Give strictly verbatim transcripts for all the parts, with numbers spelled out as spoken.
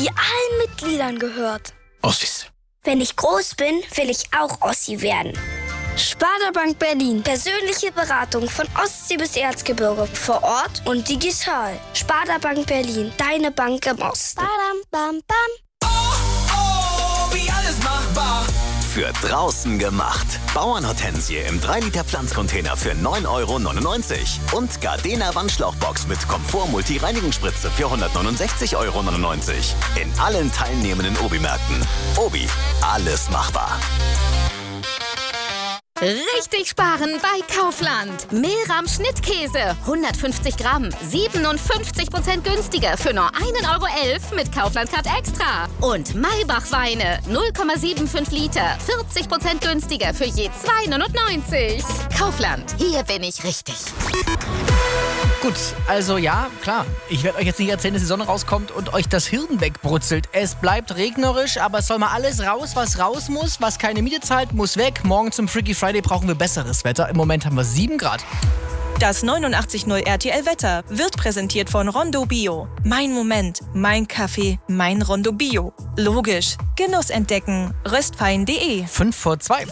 die allen Mitgliedern gehört. Ossis. Wenn ich groß bin, will ich auch Ossi werden. Sparda Bank Berlin. Persönliche Beratung von Ostsee bis Erzgebirge. Vor Ort und digital. Sparda Bank Berlin. Deine Bank im Osten. Badam, bam, bam. Oh, oh, wie alles machbar. Für draußen gemacht. Bauernhortensie im drei Liter Pflanzcontainer für neun Euro neunundneunzig. Und Gardena Wandschlauchbox mit Komfort-Multi-Reinigungsspritze für hundertneunundsechzig Euro neunundneunzig. In allen teilnehmenden Obi-Märkten. Obi, alles machbar. Richtig sparen bei Kaufland. Mehlrahm Schnittkäse, hundertfünfzig Gramm, siebenundfünfzig Prozent günstiger für nur ein Euro elf mit Kaufland Card Extra. Und Maybach Weine, null Komma fünfundsiebzig Liter, vierzig Prozent günstiger für je zwei neunundneunzig. Kaufland, hier bin ich richtig. Gut, also ja, klar. Ich werde euch jetzt nicht erzählen, dass die Sonne rauskommt und euch das Hirn wegbrutzelt. Es bleibt regnerisch, aber es soll mal alles raus, was raus muss. Was keine Miete zahlt, muss weg. Morgen zum Freaky Friday brauchen wir besseres Wetter. Im Moment haben wir sieben Grad. Das neunundachtzig Komma null R T L Wetter wird präsentiert von Rondo Bio. Mein Moment, mein Kaffee, mein Rondo Bio. Logisch. Genuss entdecken. röstfein punkt de. Fünf vor zwei.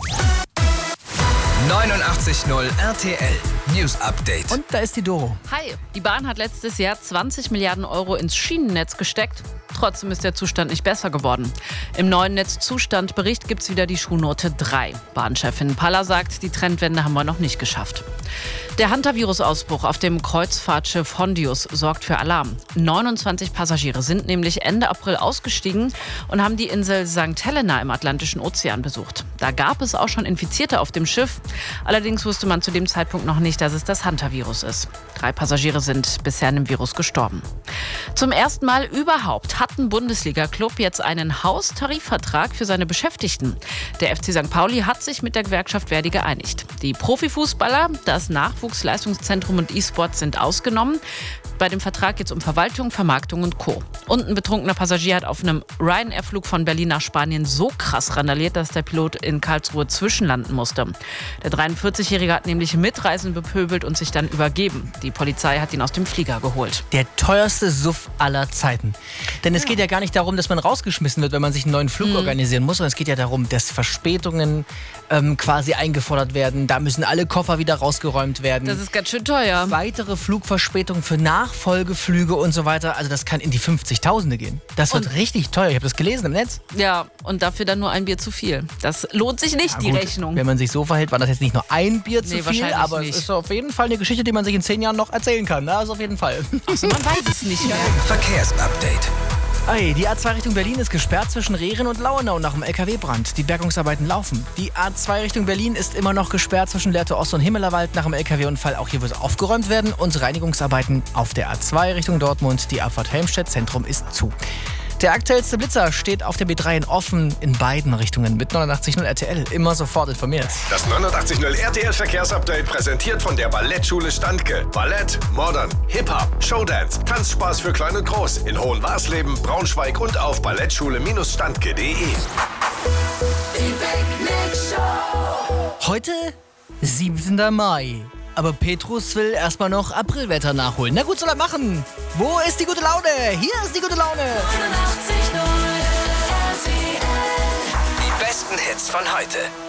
neunundachtzig Komma null R T L News Update. Und da ist die Doro. Hi, die Bahn hat letztes Jahr zwanzig Milliarden Euro ins Schienennetz gesteckt. Trotzdem ist der Zustand nicht besser geworden. Im neuen Netzzustandbericht gibt es wieder die Schulnote drei. Bahnchefin Palla sagt, die Trendwende haben wir noch nicht geschafft. Der Hantavirus-Ausbruch auf dem Kreuzfahrtschiff Hondius sorgt für Alarm. neunundzwanzig Passagiere sind nämlich Ende April ausgestiegen und haben die Insel Sankt Helena im Atlantischen Ozean besucht. Da gab es auch schon Infizierte auf dem Schiff. Allerdings wusste man zu dem Zeitpunkt noch nicht, dass es das Hantavirus ist. Drei Passagiere sind bisher an dem Virus gestorben. Zum ersten Mal überhaupt hat ein Bundesliga-Club jetzt einen Haustarifvertrag für seine Beschäftigten. Der F C Sankt Pauli hat sich mit der Gewerkschaft Verdi geeinigt. Die Profifußballer, das Nachwuchsleistungszentrum und E-Sport sind ausgenommen. Bei dem Vertrag geht es um Verwaltung, Vermarktung und Co. Und ein betrunkener Passagier hat auf einem Ryanair-Flug von Berlin nach Spanien so krass randaliert, dass der Pilot in Karlsruhe zwischenlanden musste. Der dreiundvierzigjährige hat nämlich Mitreisende bepöbelt und sich dann übergeben. Die Polizei hat ihn aus dem Flieger geholt. Der teuerste Suff aller Zeiten. Denn es ja. geht ja gar nicht darum, dass man rausgeschmissen wird, wenn man sich einen neuen Flug mhm. organisieren muss, sondern es geht ja darum, dass Verspätungen ähm, quasi eingefordert werden. Da müssen alle Koffer wieder rausgeräumt werden. Das ist ganz schön teuer. Weitere Flugverspätungen für Nachfolgeflüge und so weiter. Also das kann in die fünfzigtausende gehen. Das wird und richtig teuer. Ich habe das gelesen im Netz. Ja, und dafür dann nur ein Bier zu viel. Das lohnt sich nicht, ja, die gut. Rechnung. Wenn man sich so verhält, war das jetzt nicht nur ein Bier zu nee, viel, aber nicht. es ist auf jeden Fall eine Geschichte, die man sich in zehn Jahren noch erzählen kann. Also auf jeden Fall. Also man weiß es nicht mehr. Verkehrsupdate. Ei, die A zwei Richtung Berlin ist gesperrt zwischen Rehren und Lauenau nach dem L K W-Brand. Die Bergungsarbeiten laufen. Die A zwei Richtung Berlin ist immer noch gesperrt zwischen Lehrte Ost und Himmelerwald nach dem L K W-Unfall. Auch hier wird aufgeräumt werden. Und Reinigungsarbeiten auf der A zwei Richtung Dortmund. Die Abfahrt Helmstedt Zentrum ist zu. Der aktuellste Blitzer steht auf der B drei in Offen in beiden Richtungen mit neunundachtzig Komma null R T L. Immer sofort informiert. Das neunundachtzig Komma null R T L Verkehrsupdate präsentiert von der Ballettschule Standke. Ballett, Modern, Hip-Hop, Showdance, Tanzspaß für Klein und Groß in Hohenwarsleben, Braunschweig und auf ballettschule Standke punkt de. Heute siebzehnter Mai. Aber Petrus will erstmal noch Aprilwetter nachholen. Na gut, soll er machen. Wo ist die gute Laune? Hier ist die gute Laune. Die besten Hits von heute.